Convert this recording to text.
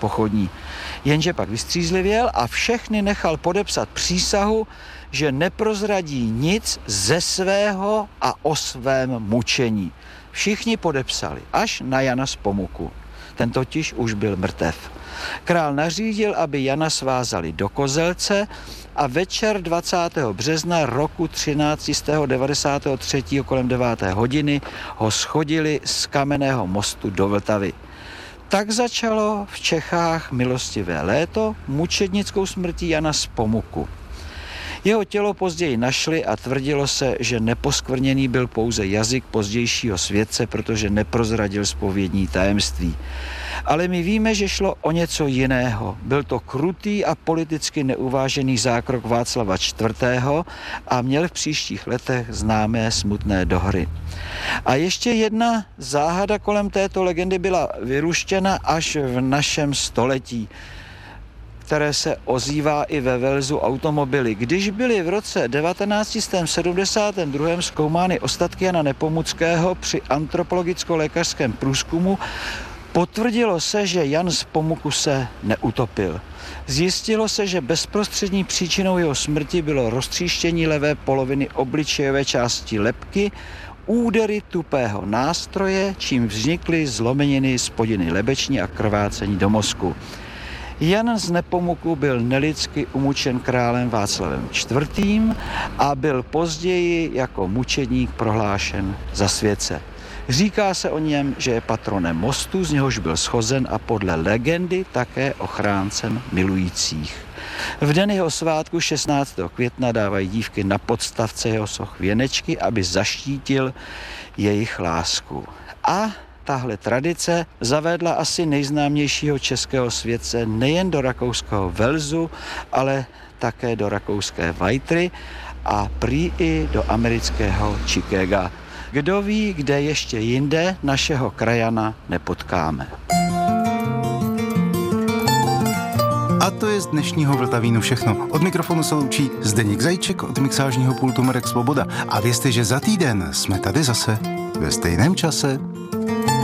pochodní. Jenže pak vystřízlivěl a všechny nechal podepsat přísahu, že neprozradí nic ze svého a o svém mučení. Všichni podepsali, až na Jana z Pomuku. Ten totiž už byl mrtev. Král nařídil, aby Jana svázali do Kozelce a večer 20. března roku 1393 kolem 9. hodiny ho schodili z Kamenného mostu do Vltavy. Tak začalo v Čechách milostivé léto mučednickou smrtí Jana z Pomuku. Jeho tělo později našli a tvrdilo se, že neposkvrněný byl pouze jazyk pozdějšího světce, protože neprozradil zpovědní tajemství. Ale my víme, že šlo o něco jiného. Byl to krutý a politicky neuvážený zákrok Václava IV. A měl v příštích letech známé smutné dohry. A ještě jedna záhada kolem této legendy byla vyruštěna až v našem století, které se ozývá i ve Velzu automobily. Když byly v roce 1972 zkoumány ostatky Jana Nepomuckého při antropologicko-lékařském průzkumu, potvrdilo se, že Jan z Pomuku se neutopil. Zjistilo se, že bezprostřední příčinou jeho smrti bylo roztříštění levé poloviny obličejové části lebky, údery tupého nástroje, čím vznikly zlomeniny spodiny lebeční a krvácení do mozku. Jan z Nepomuku byl nelidsky umučen králem Václavem IV. A byl později jako mučedník prohlášen za světce. Říká se o něm, že je patronem mostu, z něhož byl shozen a podle legendy také ochráncem milujících. V den jeho svátku 16. května dávají dívky na podstavce jeho soch věnečky, aby zaštítil jejich lásku. A tahle tradice zavedla asi nejznámějšího českého světce nejen do rakouského Velzu, ale také do rakouské Weitry a prý i do amerického Chicaga. Kdo ví, kde ještě jinde našeho krajana nepotkáme. A to je z dnešního Vltavínu všechno. Od mikrofonu se loučí Zdeněk Zajíček, od mixážního pultu Marek Svoboda. A vězte, že za týden jsme tady zase ve stejném čase.